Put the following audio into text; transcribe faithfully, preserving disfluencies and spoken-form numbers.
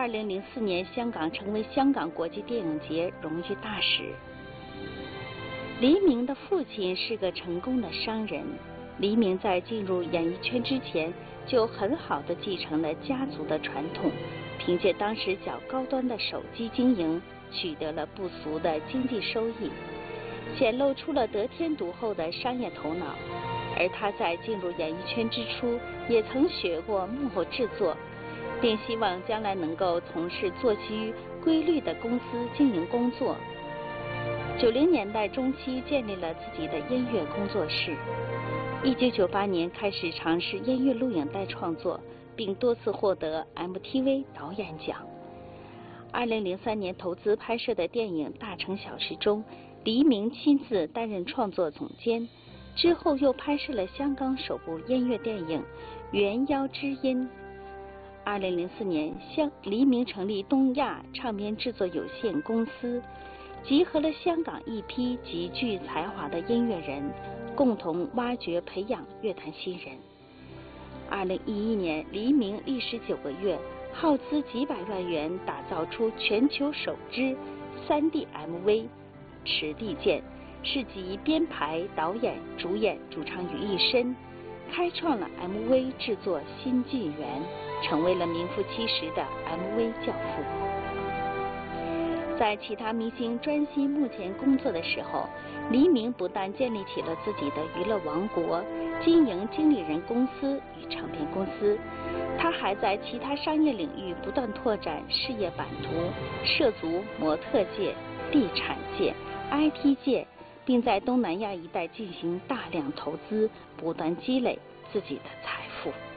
二零零四年，香港成为香港国际电影节荣誉大使。黎明的父亲是个成功的商人，黎明在进入演艺圈之前就很好地继承了家族的传统，凭借当时较高端的手机经营，取得了不俗的经济收益，显露出了得天独厚的商业头脑。而他在进入演艺圈之初，也曾学过幕后制作，并希望将来能够从事作息规律的公司经营工作。九零年代中期建立了自己的音乐工作室。一九九八年开始尝试音乐录影带创作，并多次获得 M T V 导演奖。二零零三年投资拍摄的电影《大城小事》中，黎明亲自担任创作总监。之后又拍摄了香港首部音乐电影《原妖之音》。二零零四年，香黎明成立东亚唱片制作有限公司，集合了香港一批极具才华的音乐人，共同挖掘培养乐坛新人。二零一一年，黎明历时九个月，耗资几百万元，打造出全球首支 三 D M V《池地剑》。是集编排、导演、主演、主唱于一身，开创了 M V 制作新纪元，成为了名副其实的 M V 教父。在其他明星专心幕前工作的时候，黎明不但建立起了自己的娱乐王国，经营经理人公司与唱片公司，他还在其他商业领域不断拓展事业版图，涉足模特界、地产界、I T 界，并在东南亚一带进行大量投资，不断积累自己的财富。